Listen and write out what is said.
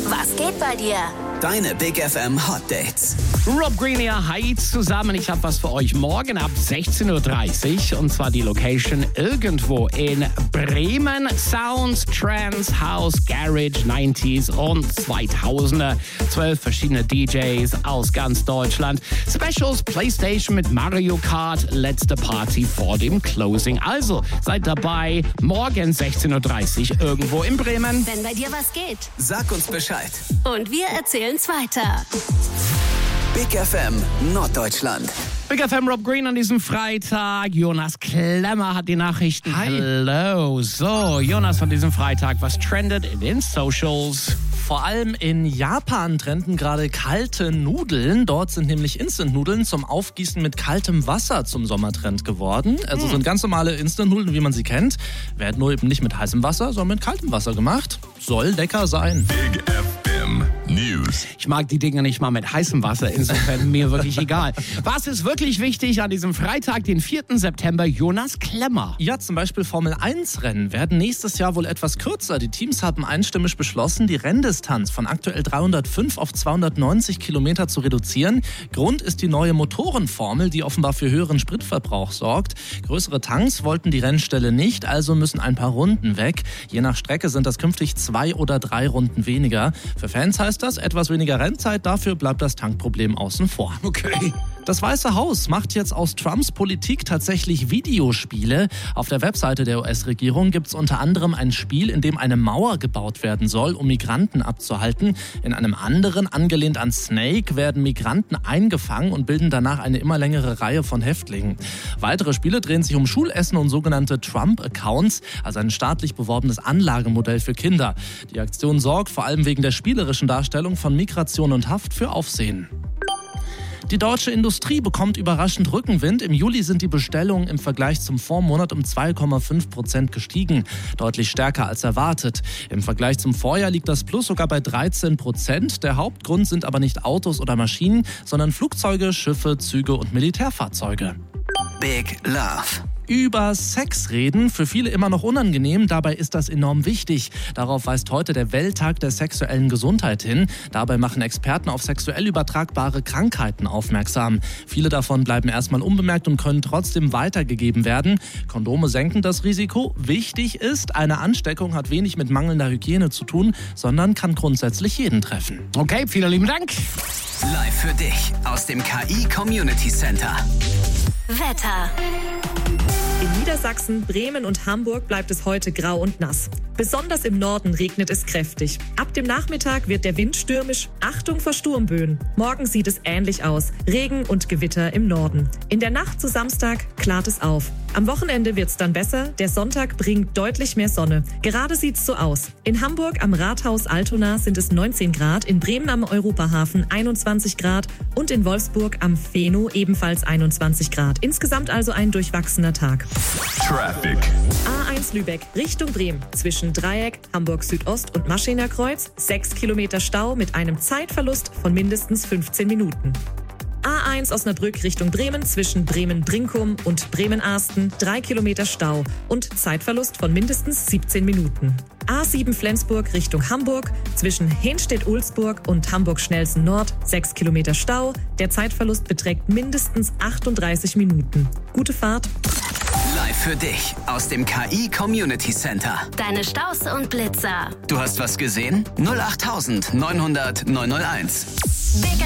Was geht bei dir? Deine Big FM Hot Dates. Rob Green hier, hi zusammen. Ich habe was für euch morgen ab 16.30 Uhr. Und zwar die Location irgendwo in Bremen. Sounds, Trance, House, Garage, 90s und 2000er. 12 verschiedene DJs aus ganz Deutschland. Specials, Playstation mit Mario Kart. Letzte Party vor dem Closing. Also, seid dabei. Morgen 16.30 Uhr irgendwo in Bremen. Wenn bei dir was geht. Sag uns Bescheid. Und wir erzählen's weiter. Big FM Norddeutschland. Big FM Rob Green an diesem Freitag. Jonas Klemmer hat die Nachrichten. Hi. Hello. So, Jonas von diesem Freitag. Was trendet in den Socials? Vor allem in Japan trenden gerade kalte Nudeln. Dort sind nämlich Instant-Nudeln zum Aufgießen mit kaltem Wasser zum Sommertrend geworden. Also sind ganz normale Instant-Nudeln, wie man sie kennt. Werden nur eben nicht mit heißem Wasser, sondern mit kaltem Wasser gemacht. Soll lecker sein. Big FM News. Ich mag die Dinger nicht mal mit heißem Wasser, insofern mir wirklich egal. Was ist wirklich wichtig an diesem Freitag, den 4. September? Jonas Klemmer. Ja, zum Beispiel Formel-1-Rennen werden nächstes Jahr wohl etwas kürzer. Die Teams haben einstimmig beschlossen, die Renndistanz von aktuell 305 auf 290 Kilometer zu reduzieren. Grund ist die neue Motorenformel, die offenbar für höheren Spritverbrauch sorgt. Größere Tanks wollten die Rennställe nicht, also müssen ein paar Runden weg. Je nach Strecke sind das künftig 2 oder 3 Runden weniger. Für Fans heißt das etwas weniger Rennzeit, dafür bleibt das Tankproblem außen vor. Okay. Das Weiße Haus macht jetzt aus Trumps Politik tatsächlich Videospiele. Auf der Webseite der US-Regierung gibt es unter anderem ein Spiel, in dem eine Mauer gebaut werden soll, um Migranten abzuhalten. In einem anderen, angelehnt an Snake, werden Migranten eingefangen und bilden danach eine immer längere Reihe von Häftlingen. Weitere Spiele drehen sich um Schulessen und sogenannte Trump-Accounts, also ein staatlich beworbenes Anlagemodell für Kinder. Die Aktion sorgt vor allem wegen der spielerischen Darstellung von Migration und Haft für Aufsehen. Die deutsche Industrie bekommt überraschend Rückenwind. Im Juli sind die Bestellungen im Vergleich zum Vormonat um 2,5% gestiegen. Deutlich stärker als erwartet. Im Vergleich zum Vorjahr liegt das Plus sogar bei 13%. Der Hauptgrund sind aber nicht Autos oder Maschinen, sondern Flugzeuge, Schiffe, Züge und Militärfahrzeuge. Big Love. Über Sex reden, für viele immer noch unangenehm, dabei ist das enorm wichtig. Darauf weist heute der Welttag der sexuellen Gesundheit hin. Dabei machen Experten auf sexuell übertragbare Krankheiten aufmerksam. Viele davon bleiben erstmal unbemerkt und können trotzdem weitergegeben werden. Kondome senken das Risiko. Wichtig ist, eine Ansteckung hat wenig mit mangelnder Hygiene zu tun, sondern kann grundsätzlich jeden treffen. Okay, vielen lieben Dank. Live für dich aus dem KI Community Center. Wetter. In Niedersachsen, Bremen und Hamburg bleibt es heute grau und nass. Besonders im Norden regnet es kräftig. Ab dem Nachmittag wird der Wind stürmisch. Achtung vor Sturmböen. Morgen sieht es ähnlich aus. Regen und Gewitter im Norden. In der Nacht zu Samstag klart es auf. Am Wochenende wird's dann besser. Der Sonntag bringt deutlich mehr Sonne. Gerade sieht's so aus. In Hamburg am Rathaus Altona sind es 19 Grad, in Bremen am Europahafen 21 Grad und in Wolfsburg am Feno ebenfalls 21 Grad. Insgesamt also ein durchwachsener Tag. Traffic. A1 Lübeck Richtung Bremen. Zwischen Dreieck, Hamburg Südost und Maschiner Kreuz 6 Kilometer Stau mit einem Zeitverlust von mindestens 15 Minuten. A1 Osnabrück Richtung Bremen zwischen Bremen-Brinkum und Bremen-Arsten 3 Kilometer Stau und Zeitverlust von mindestens 17 Minuten. A7 Flensburg Richtung Hamburg zwischen Henstedt-Ulzburg und Hamburg-Schnelsen Nord 6 Kilometer Stau. Der Zeitverlust beträgt mindestens 38 Minuten. Gute Fahrt. Live für dich aus dem KI Community Center. Deine Staus und Blitzer. Du hast was gesehen? 08900 901. Big